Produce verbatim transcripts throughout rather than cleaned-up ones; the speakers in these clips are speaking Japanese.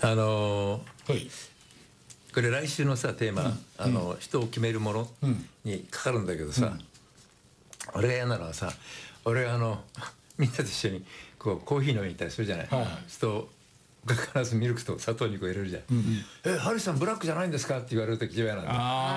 あのーはい。 これ来週のさテーマ、 うんあの人を決めるものにかかるんだけどさ、 うん俺が嫌なのはさ、俺があのみんなと一緒にこうコーヒー飲みに行ったりするじゃない、 はい人が必ずミルクと砂糖にこう入れるじゃん、うんうん、えハリーさんブラックじゃないんですかって言われると嫌いなんだ。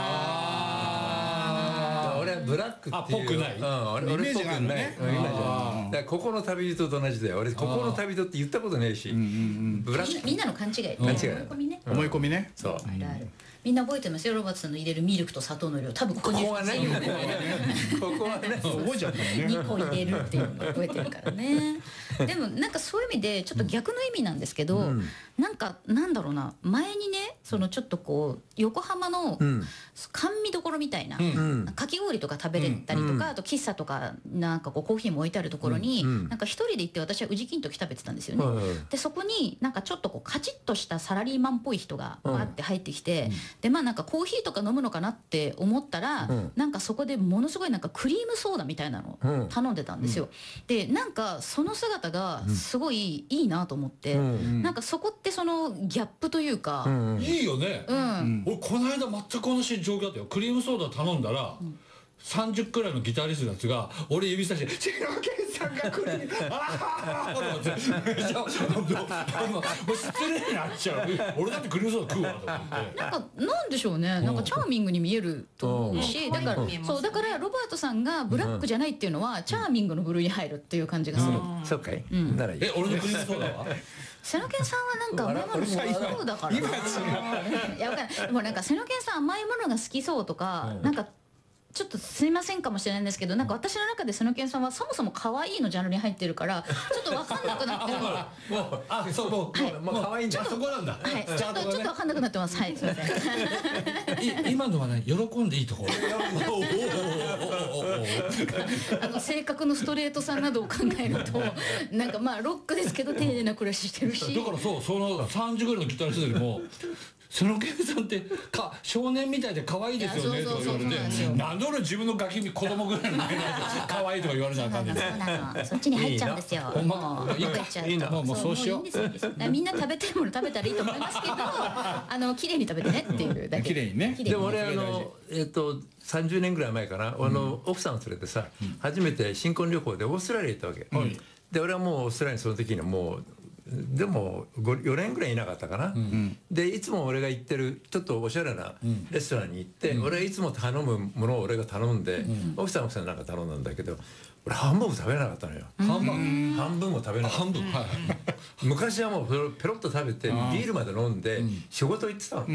ああ俺はブラックっていうあぽくない、 うん、俺俺っぽくない、ね、イメージある。だからここの旅人と同じだよ。俺ここの旅人って言ったことねえし、うんうんうん、ブラックみんなの勘違い、 勘違い、思い込みね、 思い込みね。 そう。 あるある。みんな覚えてますよ、ロバートさんの入れるミルクと砂糖の量、多分ここにここはね、ここはね、 覚えちゃったのね。 にこ入れるっていうのを覚えてるからね。でもなんかそういう意味でちょっと逆の意味なんですけど、うん、なんかなんだろうな、前にね、そのちょっとこう横浜の甘味どころみたいな、うん、かき氷とか食べれたりとか、うん、あと喫茶とかなんかこうコーヒーも置いてあるところに、うん、なんか一人で行って私は宇治金時食べてたんですよね。うん、でそこになんかちょっとこうカチッとしたサラリーマンっぽい人がバーって入ってきて、うん、でまあなんかコーヒーとか飲むのかなって思ったら、うん、なんかそこでものすごいなんかクリームソーダみたいなのを頼んでたんですよ。うん、でなんかその姿がすごいいいなと思って、うん、なんかそこってそのギャップというか、 うん、いいよね。うん、俺この間全く同じ状況だったよ。クリームソーダ頼んだら、うん、さんじゅうくらいのギタリストのやつが俺指さして「シロケンさんが来る」ああってめっちゃもう失礼になっちゃう。俺だってクリームソーダ食うわと思って。 なんかなんでしょうね、なんかチャーミングに見えると思うし、だからそうだからロバートさんがブラックじゃないっていうのはチャーミングの部類に入るっていう感じがする。 そうかい。ならいい。 え俺のクリームソーダは瀬野健さんはなんか甘いもの好きだから。今違う。いやわかんない。でもなんか瀬野健さん甘いものが好きそうとか、なんかちょっとすいませんかもしれないんですけど、なんか私の中で瀬野健さんはそもそも可愛いのジャンルに入ってるからちょっと分かんなくなってる。 もうあそうもうもう可愛いんだ。そこなんだ。 はい。ちょっとちょっと分かんなくなってます。はい。すみません。今のはね喜んでいいところ。 あの性格のストレートさなどを考えるとなんかまあロックですけど丁寧な暮らししてるし。 だからそうそのさんじゅうぐらいのギタリストよりも。瀬野健さんってか少年みたいで可愛いですよねとか言われて、なんで俺自分のガキに子供ぐらいの前で可愛いとか言われなあかんねん。 そうなの、そっちに入っちゃうんですよ。もういいかいいな、 もうそうしよう。 みんな食べたいもの食べたらいいと思いますけど、あの綺麗に食べてねっていうだけ。 綺麗にね。 でも俺あのえっとさんじゅうねんぐらい前かな、あの奥さんを連れてさ初めて新婚旅行でオーストラリア行ったわけ。で俺はもうオーストラリアにその時にもうでもよねんぐらいいなかったかな、うん、でいつも俺が行ってるちょっとおしゃれなレストランに行って、うん、俺はいつも頼むものを俺が頼んで、うん、奥さん奥さんなんか頼んだんだけど俺ハンバーグ食べれなかったのよ、うん、ハンバーグ半分も食べなかった。半分、はい、昔はもうペロッと食べてビールまで飲んで仕事行ってたの、うん、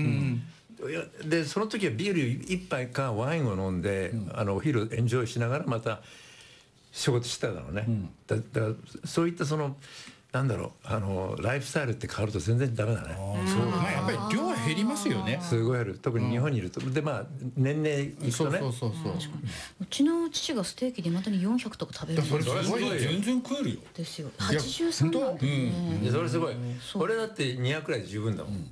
でその時はビールいっぱいかワインを飲んで、うん、あのお昼エンジョイしながらまた仕事してたのね、うん、だだからそういったそのなんだろうあのライフスタイルって変わると全然ダメだね。 そうね、やっぱり量は減りますよね。 すごい減る。特に日本にいると、でまあ年々いくとね。そうそうそうそう。 うちの父がステーキでまたによんひゃくとか食べる。 それすごい全然食えるよ。 ですよ。はちじゅうさんなんでね。 それすごい。俺だってにひゃくくらいで十分だもん。 うん。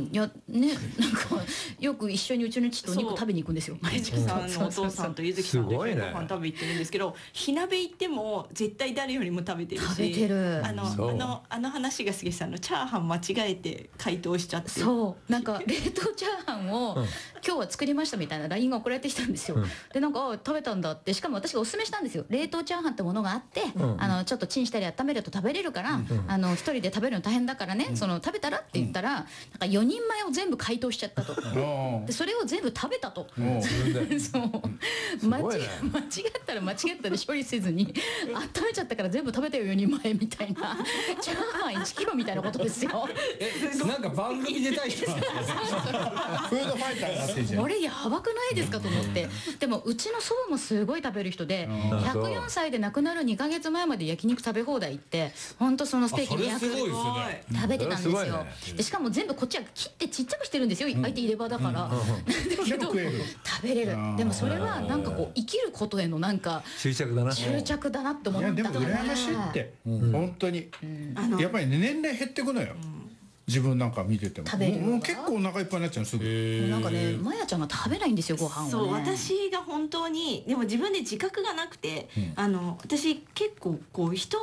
いやねなんかよく一緒にうちの父とお肉食べに行くんですよ。 毎日さんのお父さんとゆずきさんとご飯食べ行ってるんですけど、火鍋行っても絶対誰よりも食べてるし。 食べてる。 あの。あのあの話が杉さんのチャーハン間違えて解凍しちゃって、 そうなんか冷凍チャーハンを、うん、今日は作りましたみたいな ライン が送られてきたんですよ、うん、でなんか食べたんだって、しかも私がおすすめしたんですよ。冷凍チャーハンってものがあって、うん、あのちょっとチンしたり温めると食べれるから、うん、あの一人で食べるの大変だからね、うん、その食べたらって言ったら、うん、なんかよにんまえを全部解凍しちゃったと、うん、でそれを全部食べたと、うん、そう間違、ね、間違ったら間違ったで処理せずに温めちゃったから全部食べたよよにんまえみたいなチャーハンいちキロみたいなことですよ。 え、なんか番組出たい人なんですか。フードファイターになってんじゃん。 これやばくないですかと思って。でもうちの祖母もすごい食べる人で、ひゃくよんさいで亡くなるにかげつまえまで焼肉食べ放題行って、本当そのステーキにひゃく食べてたんですよ。でしかも全部こっちは切ってちっちゃくしてるんですよ。相手入れ歯だから。なんだけど食べれる。でもそれはなんかこう生きることへのなんか執着だな。 執着だなって思った。 いやでも羨ましいって。本当に。やっぱり年齢減ってくのよ。自分なんか見ててももう結構お腹いっぱいになっちゃうすぐ。 なんかねまやちゃんが食べないんですよご飯をね。 そう私が本当にでも自分で自覚がなくて、うん、あの私結構こう人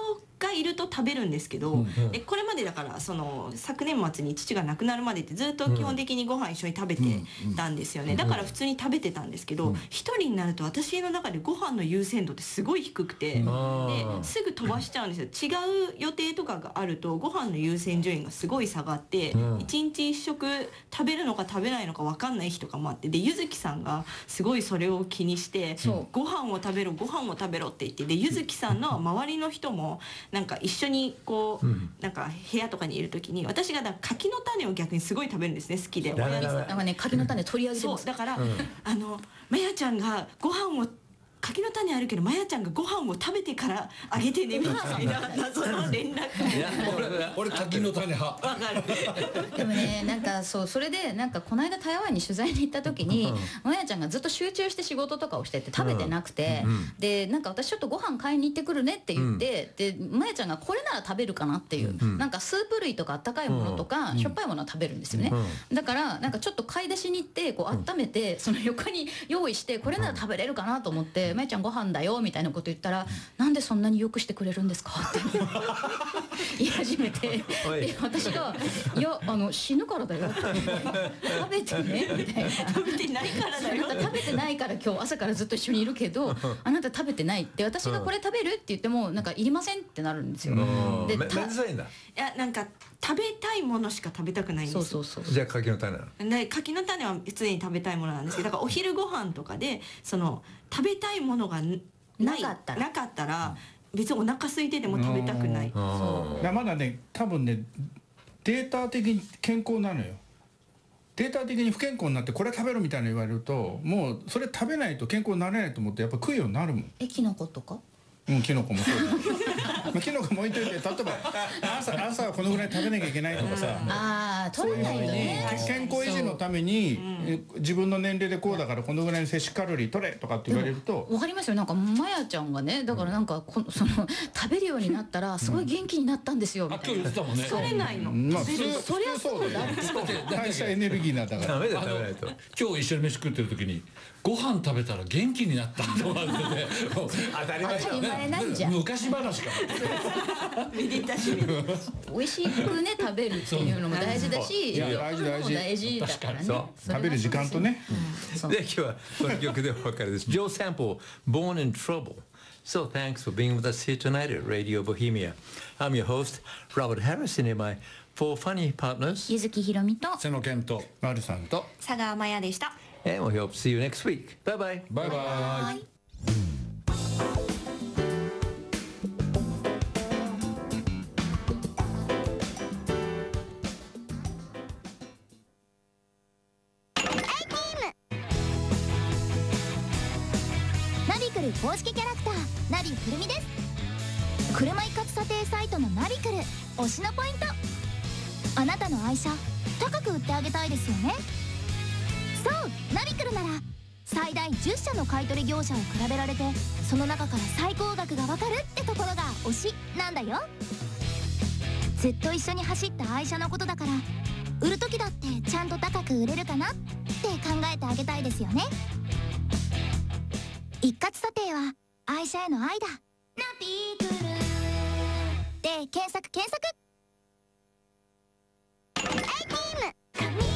回いると食べるんですけど、 うんでこれまでだからその昨年末に父が亡くなるまでってずっと基本的にご飯一緒に食べてたんですよね、だから普通に食べてたんですけど、一人になると私の中でご飯の優先度ってすごい低くて、ですぐ飛ばしちゃうんですよ。違う予定とかがあるとご飯の優先順位がすごい下がって、一日一食食べるのか食べないのか分かんない日とかもあって、でゆずきさんがすごいそれを気にして「ご飯を食べろご飯を食べろ」って言って、でゆずきさんの周りの人もなんか一緒にこう、うん、なんか部屋とかにいる時に私がだ柿の種を逆にすごい食べるんですね、好きで。 親になんかね柿の種取り上げてます。 そうだから、うん、あのまやちゃんがご飯を柿の種あるけどまやちゃんがご飯を食べてからあげてねみたいな謎の連絡俺, 俺柿の種派。 わかる。 でもねなんかそうそれでなんかこの間台湾に取材に行った時に、まやちゃんがずっと集中して仕事とかをしてて食べてなくて、でなんか私ちょっとご飯買いに行ってくるねって言って、でまやちゃんがこれなら食べるかなっていう、なんかスープ類とかあったかいものとか、しょっぱいものは食べるんですよね、だからなんかちょっと買い出しに行ってこう温めて、その横に用意してこれなら食べれるかなと思って「まやちゃんご飯だよ」みたいなこと言ったら「なんでそんなによくしてくれるんですか?」って言い始めて、で私が「いやあの死ぬからだよ」食べてねみたいな。 食べてないからだよ。 食べてないから今日朝からずっと一緒にいるけどあなた食べてないって私がこれ食べるって言ってもなんかいりませんってなるんですよ。 でめんどくさいんだ。 いやなんか食べたいものしか食べたくないんですよ。 そうそうそう。 じゃあ柿の種なの。 で柿の種は常に食べたいものなんですけど、だからお昼ご飯とかでその食べたいものがないなかったらなかったら別にお腹空いてでも食べたくない。 そういやまだね多分ねデータ的に健康なのよ。データ的に不健康になってこれ食べろみたいな言われるともうそれ食べないと健康になれないと思ってやっぱ食うようになるもん。 えキノコとかうん、キノコもそうだまあキノコも置いといて例えば朝朝はこのぐらい食べなきゃいけないとかさ、 ああ取れないとね。 健康維持のために、うん、自分の年齢でこうだからこのぐらいの摂取カロリー取れとかって言われるとわかりますよ。なんかまやちゃんがねだからなんかこその食べるようになったらすごい元気になったんですよみあたいな。 今日言ってたもんね。 取れないの。 まあ普そりゃ通普通そうだよだ代謝エネルギーなんだからダメだあの食べないと。 今日一緒に飯食ってる時にご飯食べたら元気になったとかってね当たり前当たり前なんじゃん。 昔話かめでたしめでたし。 美味しくね食べるっていうのも大事だし、 いや大事大事大事だからね。 そうそれは食べる時間とね、 そうで今日はこの曲でお別れです。Joe Sample, Born in Trouble. So thanks for being with us here tonight at Radio Bohemia. I'm your host, Robert Harrison, and my four funny partners. ゆずきひろみと瀬野健とマルさんと佐川真也でした。 And we hope to see you next week. Bye bye. バイバイ。 ナビクル公式キャラクターナビくるみです。車一括査定サイトのナビクル推しのポイント、あなたの愛車高く売ってあげたいですよね。そうナビクルなら最大じゅっしゃの買取業者を比べられてその中から最高額がわかるってところが推しなんだよ。ずっと一緒に走った愛車のことだから売る時だってちゃんと高く売れるかなって考えてあげたいですよね。一括査定は愛車への愛だ。ナビクルで検索検索。